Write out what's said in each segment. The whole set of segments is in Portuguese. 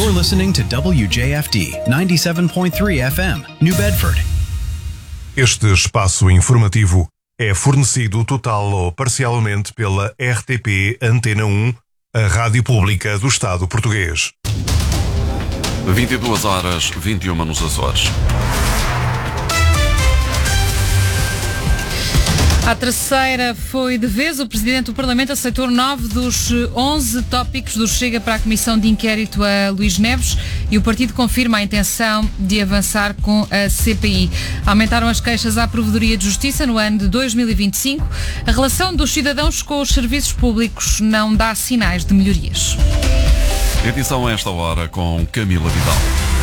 You're listening to WJFD 97.3 FM, New Bedford. Este espaço informativo é fornecido total ou parcialmente pela RTP Antena 1, a Rádio Pública do Estado Português. 22h21 nos Açores. À terceira foi de vez. O Presidente do Parlamento aceitou 9 dos 11 tópicos do Chega para a Comissão de Inquérito a Luís Neves e o partido confirma a intenção de avançar com a CPI. Aumentaram as queixas à Provedoria de Justiça no ano de 2025. A relação dos cidadãos com os serviços públicos não dá sinais de melhorias. Edição a esta hora com Camila Vidal.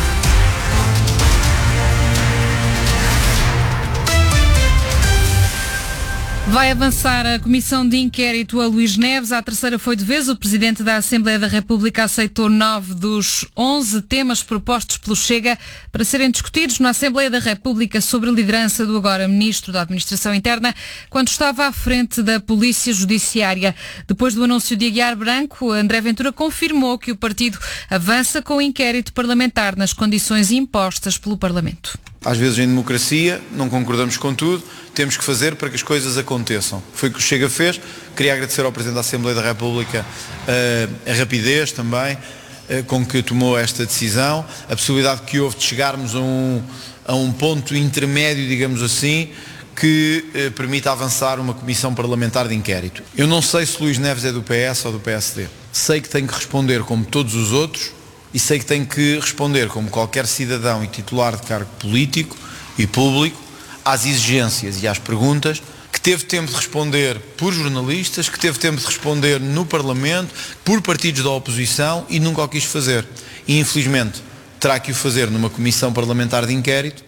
Vai avançar a Comissão de Inquérito a Luís Neves. À terceira foi de vez. O Presidente da Assembleia da República aceitou 9 dos 11 temas propostos pelo Chega para serem discutidos na Assembleia da República sobre a liderança do agora Ministro da Administração Interna, quando estava à frente da Polícia Judiciária. Depois do anúncio de Aguiar Branco, André Ventura confirmou que o partido avança com o inquérito parlamentar nas condições impostas pelo Parlamento. Às vezes em democracia não concordamos com tudo, temos que fazer para que as coisas aconteçam. Foi o que o Chega fez. Queria agradecer ao Presidente da Assembleia da República a rapidez também com que tomou esta decisão, a possibilidade que houve de chegarmos a um ponto intermédio, digamos assim, que permita avançar uma comissão parlamentar de inquérito. Eu não sei se Luís Neves é do PS ou do PSD. Sei que tem que responder como todos os outros e sei que tem que responder como qualquer cidadão e titular de cargo político e público às exigências e às perguntas, que teve tempo de responder por jornalistas, que teve tempo de responder no Parlamento, por partidos da oposição e nunca o quis fazer. E infelizmente terá que o fazer numa comissão parlamentar de inquérito.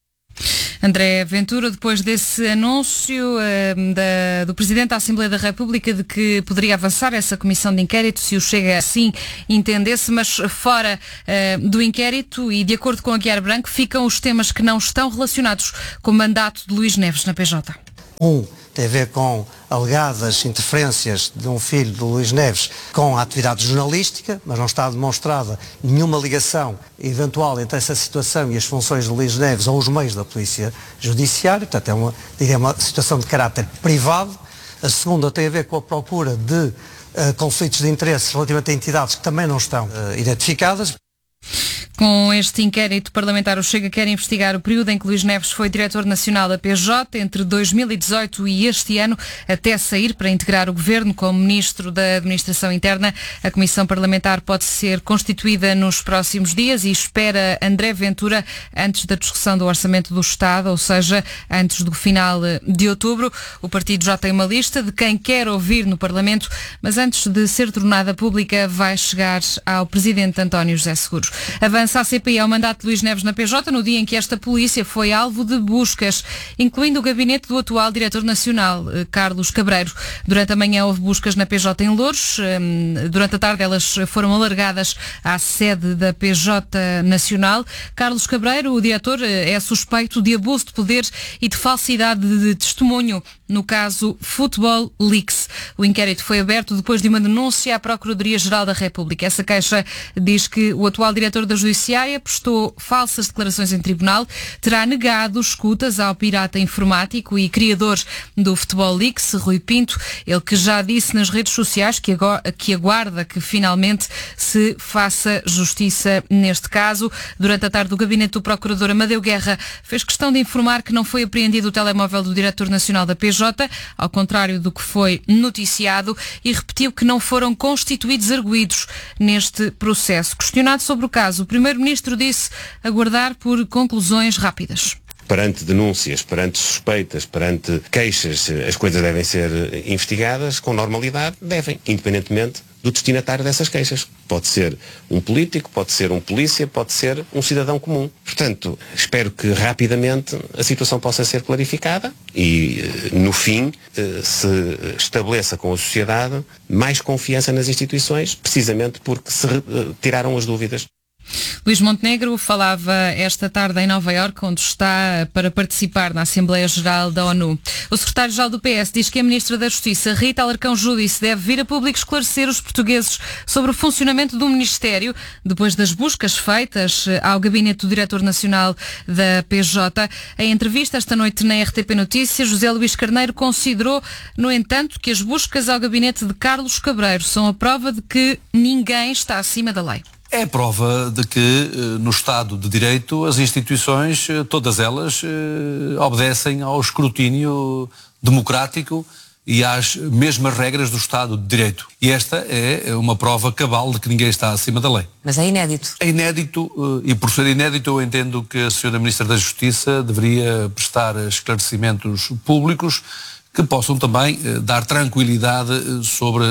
André Ventura, depois desse anúncio do Presidente da Assembleia da República de que poderia avançar essa comissão de inquérito se o Chega assim entendesse, mas fora do inquérito e de acordo com Aguiar Branco, ficam os temas que não estão relacionados com o mandato de Luís Neves na PJ. Tem a ver com alegadas interferências de um filho de Luís Neves com a atividade jornalística, mas não está demonstrada nenhuma ligação eventual entre essa situação e as funções de Luís Neves ou os meios da Polícia Judiciária. Portanto, é uma situação de caráter privado. A segunda tem a ver com a procura de conflitos de interesses relativamente a entidades que também não estão identificadas. Com este inquérito parlamentar, o Chega quer investigar o período em que Luís Neves foi diretor nacional da PJ entre 2018 e este ano, até sair para integrar o governo como Ministro da Administração Interna. A Comissão Parlamentar pode ser constituída nos próximos dias e espera André Ventura antes da discussão do Orçamento do Estado, ou seja, antes do final de outubro. O partido já tem uma lista de quem quer ouvir no Parlamento, mas antes de ser tornada pública vai chegar ao Presidente António José Seguros. Avança a CPI ao mandato de Luís Neves na PJ no dia em que esta polícia foi alvo de buscas, incluindo o gabinete do atual diretor nacional, Carlos Cabreiro. Durante a manhã houve buscas na PJ em Louros. Durante a tarde elas foram alargadas à sede da PJ Nacional. Carlos Cabreiro, o diretor, é suspeito de abuso de poder e de falsidade de testemunho no caso Futebol Leaks. O inquérito foi aberto depois de uma denúncia à Procuradoria-Geral da República. Essa queixa diz que o atual diretor da Judiciária prestou falsas declarações em tribunal, terá negado escutas ao pirata informático e criador do Futebol Leaks, Rui Pinto, ele que já disse nas redes sociais que aguarda que finalmente se faça justiça neste caso. Durante a tarde, o gabinete do procurador Amadeu Guerra fez questão de informar que não foi apreendido o telemóvel do diretor nacional da PJ, ao contrário do que foi noticiado, e repetiu que não foram constituídos arguidos neste processo. Questionado sobre o caso, o Primeiro-Ministro disse aguardar por conclusões rápidas. Perante denúncias, perante suspeitas, perante queixas, as coisas devem ser investigadas com normalidade, independentemente do destinatário dessas queixas. Pode ser um político, pode ser um polícia, pode ser um cidadão comum. Portanto, espero que rapidamente a situação possa ser clarificada e, no fim, se estabeleça com a sociedade mais confiança nas instituições, precisamente porque se tiraram as dúvidas. Luís Montenegro falava esta tarde em Nova Iorque, onde está para participar na Assembleia Geral da ONU. O secretário-geral do PS diz que a Ministra da Justiça, Rita Alarcão Júdice, deve vir a público esclarecer os portugueses sobre o funcionamento do Ministério, depois das buscas feitas ao gabinete do Diretor Nacional da PJ. Em entrevista esta noite na RTP Notícias, José Luís Carneiro considerou, no entanto, que as buscas ao gabinete de Carlos Cabreiro são a prova de que ninguém está acima da lei. É a prova de que no Estado de Direito as instituições, todas elas, obedecem ao escrutínio democrático e às mesmas regras do Estado de Direito. E esta é uma prova cabal de que ninguém está acima da lei. Mas é inédito. É inédito, e por ser inédito eu entendo que a Sra. Ministra da Justiça deveria prestar esclarecimentos públicos que possam também dar tranquilidade sobre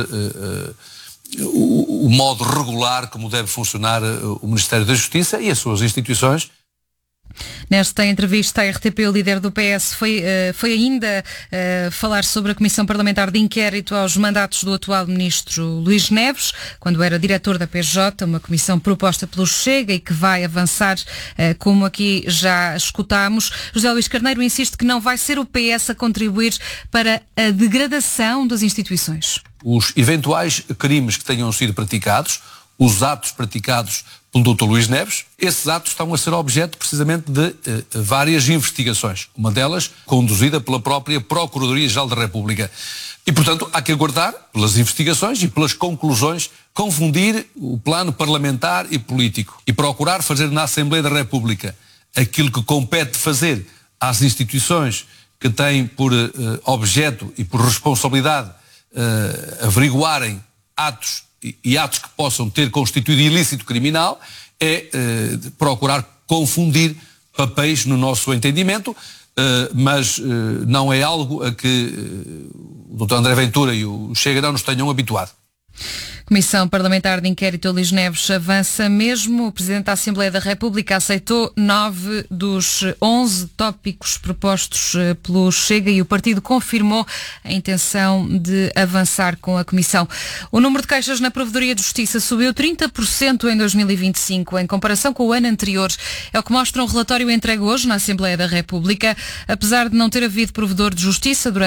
o modo regular como deve funcionar o Ministério da Justiça e as suas instituições. Nesta entrevista à RTP, o líder do PS foi ainda falar sobre a Comissão Parlamentar de Inquérito aos mandatos do atual ministro Luís Neves, quando era diretor da PJ, uma comissão proposta pelo Chega e que vai avançar, como aqui já escutámos. José Luís Carneiro insiste que não vai ser o PS a contribuir para a degradação das instituições. Os eventuais crimes que tenham sido praticados, os atos praticados pelo Dr. Luís Neves, esses atos estão a ser objeto precisamente de várias investigações. Uma delas conduzida pela própria Procuradoria-Geral da República. E, portanto, há que aguardar pelas investigações e pelas conclusões, confundir o plano parlamentar e político e procurar fazer na Assembleia da República aquilo que compete fazer às instituições que têm por objeto e por responsabilidade averiguarem atos e atos que possam ter constituído ilícito criminal, é procurar confundir papéis no nosso entendimento, mas não é algo a que o Dr. André Ventura e o Chega não nos tenham habituado. Comissão Parlamentar de Inquérito a Luís Neves avança mesmo. O Presidente da Assembleia da República aceitou 9 dos 11 tópicos propostos pelo Chega e o partido confirmou a intenção de avançar com a Comissão. O número de queixas na Provedoria de Justiça subiu 30% em 2025, em comparação com o ano anterior. É o que mostra um relatório entregue hoje na Assembleia da República. Apesar de não ter havido provedor de justiça durante